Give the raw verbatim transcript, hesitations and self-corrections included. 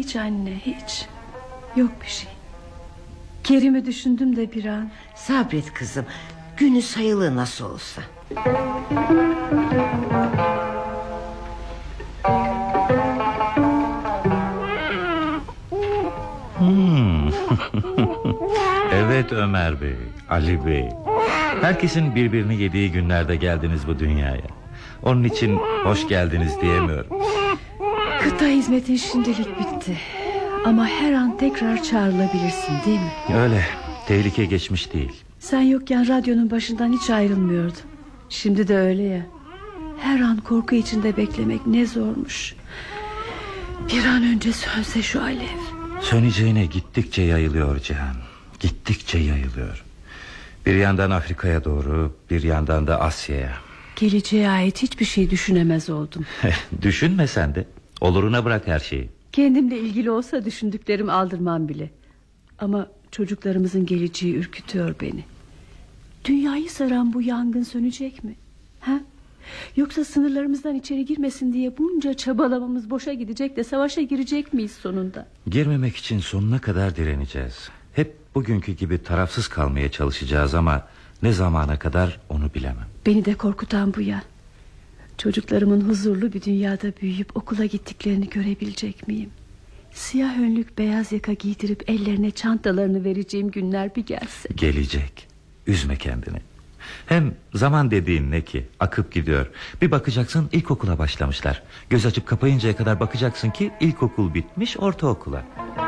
Hiç anne, hiç. Yok bir şey. Kerim'i düşündüm de bir an. Sabret kızım, günü sayılı nasıl olsa. Hmm. Evet Ömer Bey, Ali Bey, herkesin birbirini yediği günlerde geldiniz bu dünyaya. Onun için hoş geldiniz diyemiyorum. Kıta hizmetin şimdilik bitti. Ama her an tekrar çağrılabilirsin, değil mi? Öyle, tehlike geçmiş değil. Sen yokken radyonun başından hiç ayrılmıyordum. Şimdi de öyle ya. Her an korku içinde beklemek ne zormuş. Bir an önce sönse şu alev. Söneceğine gittikçe yayılıyor Cihan. Gittikçe yayılıyor. Bir yandan Afrika'ya doğru, bir yandan da Asya'ya. Geleceğe ait hiçbir şey düşünemez oldum. Düşünme sen de. Oluruna bırak her şeyi. Kendimle ilgili olsa düşündüklerimi aldırmam bile. Ama çocuklarımızın geleceği ürkütüyor beni. Dünyayı saran bu yangın sönecek mi? Ha? Yoksa sınırlarımızdan içeri girmesin diye bunca çabalamamız boşa gidecek de savaşa girecek miyiz sonunda? Girmemek için sonuna kadar direneceğiz. Hep bugünkü gibi tarafsız kalmaya çalışacağız ama ne zamana kadar onu bilemem. Beni de korkutan bu ya. Çocuklarımın huzurlu bir dünyada büyüyüp okula gittiklerini görebilecek miyim? Siyah önlük beyaz yaka giydirip ellerine çantalarını vereceğim günler bir gelse. Gelecek. Üzme kendini. Hem zaman dediğin ne ki? Akıp gidiyor. Bir bakacaksın ilkokula başlamışlar. Göz açıp kapayıncaya kadar bakacaksın ki ilkokul bitmiş ortaokula.